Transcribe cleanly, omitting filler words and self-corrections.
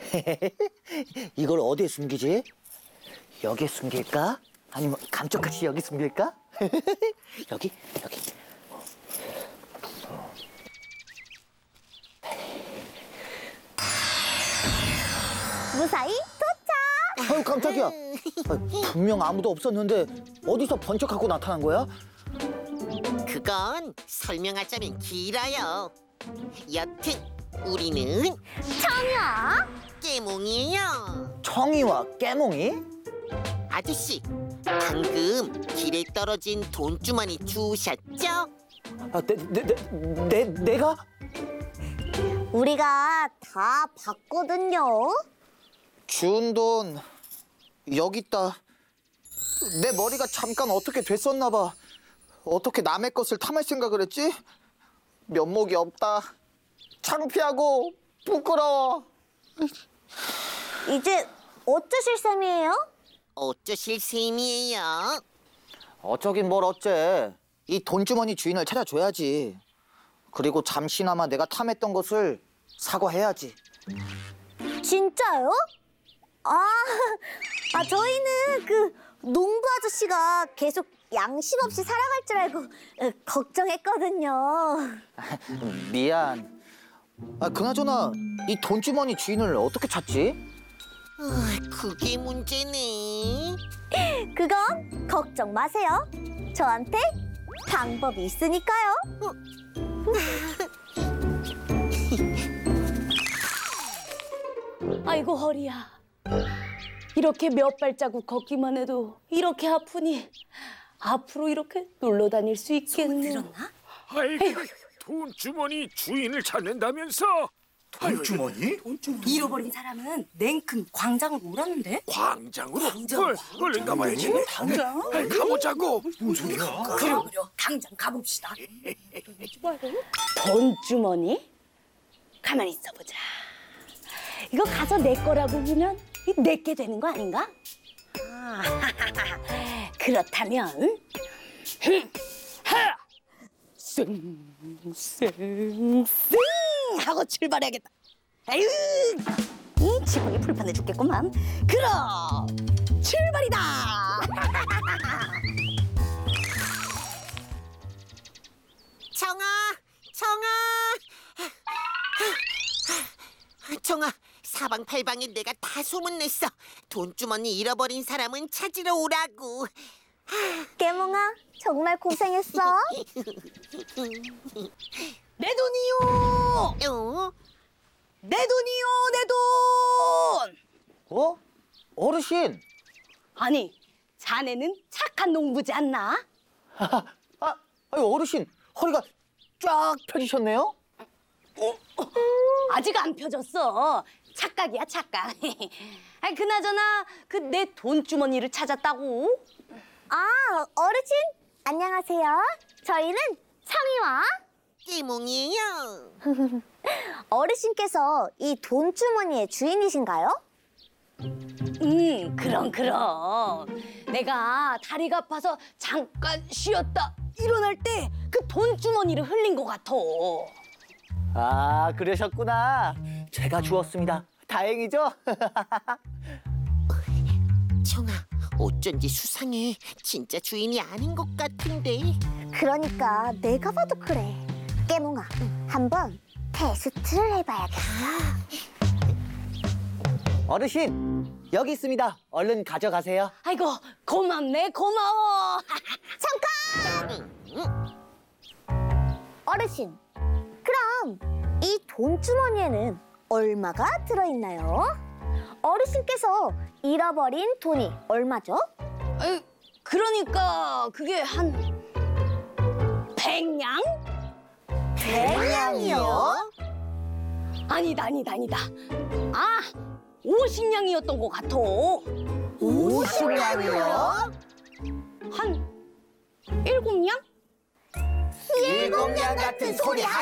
이걸 어디에 숨기지? 여기에 숨길까? 아니면 감쪽같이 여기 숨길까? 여기. 무사히 도착! 아유, 깜짝이야. 아유, 분명 아무도 없었는데 어디서 번쩍하고 나타난 거야? 그건 설명하자면 길어요. 여튼 우리는 청아! 깨몽이에요. 청이와 깨몽이? 아저씨, 방금 길에 떨어진 돈주머니 주우셨죠? 아, 내가? 우리가 다 봤거든요. 준 돈 여기 있다. 내 머리가 잠깐 어떻게 됐었나 봐. 어떻게 남의 것을 탐할 생각을 했지? 면목이 없다. 창피하고 부끄러워. 이제 어쩌실 셈이에요? 어쩌실 셈이에요? 어쩌긴 뭘 어째. 이 돈주머니 주인을 찾아줘야지. 그리고 잠시나마 내가 탐했던 것을 사과해야지. 진짜요? 저희는 그 농부 아저씨가 계속 양심 없이 살아갈 줄 알고 걱정했거든요. 미안. 그나저나 이 돈주머니 주인을 어떻게 찾지? 그게 문제네. 그건 걱정 마세요. 저한테 방법이 있으니까요. 아이고 허리야. 이렇게 몇 발자국 걷기만 해도 이렇게 아프니 앞으로 이렇게 놀러 다닐 수 있겠네. 아이고, 돈주머니 주인을 찾는다면서? 돈주머니? 잃어버린 사람은 냉큼 광장으로 울었는데? 광장으로? 얼른 가봐야지. 당장? 가보자고. 뭔 소리야? 그래 당장 가봅시다. 돈주머니? 가만히 있어보자. 이거 가서 내 거라고 보면 내게 되는 거 아닌가? 그렇다면 쌩 하고 출발해야겠다. 에휴, 지붕이 불편해 죽겠구만. 그럼 출발이다. 청아, 사방팔방에 내가 다 소문냈어. 돈주머니 잃어버린 사람은 찾으러 오라고. 깨몽아, 정말 고생했어. 내 돈이요. 어? 내 돈이요. 내 돈. 어? 어르신! 아니, 자네는 착한 농부지 않나? 아유, 어르신 허리가 쫙 펴지셨네요? 아직 안 펴졌어. 착각이야, 착각. 아니, 그나저나 그 내 돈주머니를 찾았다고? 어르신, 안녕하세요. 저희는 청이와 깨몽이에요. 어르신께서 이 돈주머니의 주인이신가요? 그럼. 내가 다리가 아파서 잠깐 쉬었다 일어날 때 그 돈주머니를 흘린 것 같아. 아, 그러셨구나. 제가 주웠습니다. 다행이죠? 청아, 어쩐지 수상해. 진짜 주인이 아닌 것 같은데. 그러니까 내가 봐도 그래. 깨몽아, 한번 테스트를 해봐야겠어. 어르신, 여기 있습니다. 얼른 가져가세요. 아이고, 고맙네, 고마워. 어르신, 그럼 이 돈주머니에는 얼마가 들어있나요? 어르신께서 잃어버린 돈이 얼마죠? 아이, 그러니까 그게 한 100냥? 100냥이요? 아니다. 50냥이었던 것 같아. 50냥이요? 한 7냥? 7냥 같은 소리